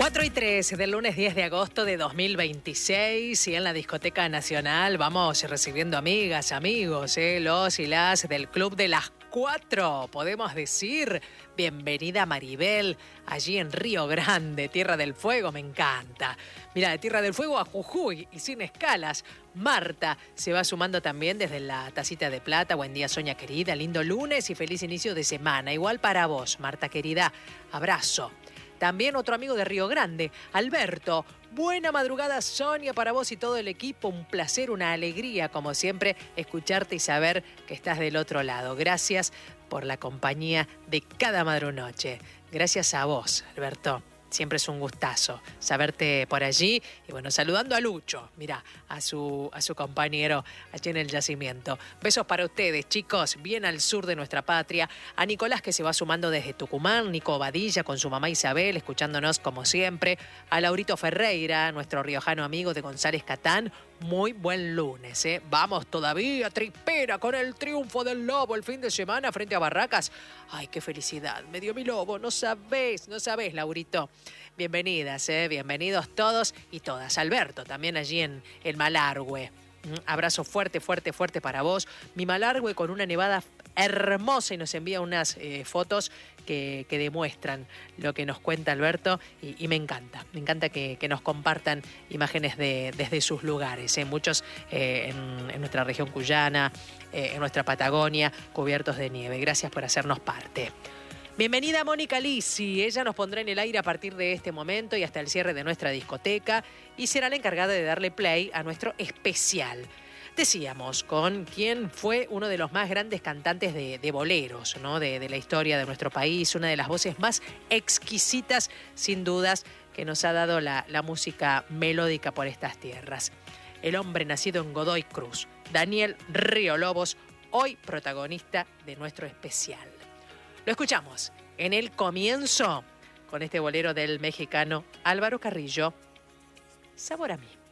4:03 del lunes 10 de agosto de 2026 y en la Discoteca Nacional vamos recibiendo amigas, amigos, los y las del Club de las 4. Podemos decir, bienvenida Maribel, allí en Río Grande, Tierra del Fuego, me encanta. Mira, de Tierra del Fuego a Jujuy y sin escalas. Marta se va sumando también desde la Tacita de Plata. Buen día, Soña querida, lindo lunes y feliz inicio de semana. Igual para vos, Marta querida, abrazo. También otro amigo de Río Grande, Alberto. Buena madrugada, Sonia, para vos y todo el equipo. Un placer, una alegría, como siempre, escucharte y saber que estás del otro lado. Gracias por la compañía de cada madrunoche. Gracias a vos, Alberto. Siempre es un gustazo saberte por allí. Y bueno, saludando a Lucho, mirá, a su compañero allí en el yacimiento. Besos para ustedes, chicos, bien al sur de nuestra patria. A Nicolás, que se va sumando desde Tucumán. Nico Badilla con su mamá Isabel, escuchándonos como siempre. A Laurito Ferreira, nuestro riojano amigo de González Catán. Muy buen lunes, ¿eh? Vamos todavía, tripera, con el triunfo del Lobo el fin de semana frente a Barracas. Ay, qué felicidad, me dio mi Lobo, no sabés, Laurito. Bienvenidas, bienvenidos todos y todas. Alberto, también allí en el Malargüe. Abrazo fuerte, fuerte, fuerte para vos. Mi Malargüe con una nevada hermosa y nos envía unas fotos que demuestran lo que nos cuenta Alberto y me encanta que nos compartan imágenes desde sus lugares, muchos en nuestra región cuyana, en nuestra Patagonia, cubiertos de nieve. Gracias por hacernos parte. Bienvenida Mónica Lisi, ella nos pondrá en el aire a partir de este momento y hasta el cierre de nuestra discoteca y será la encargada de darle play a nuestro especial. Decíamos, con quien fue uno de los más grandes cantantes de boleros, ¿no? de la historia de nuestro país, una de las voces más exquisitas, sin dudas, que nos ha dado la música melódica por estas tierras. El hombre nacido en Godoy Cruz, Daniel Río Lobos, hoy protagonista de nuestro especial. Lo escuchamos en el comienzo con este bolero del mexicano Álvaro Carrillo, Sabor a mí.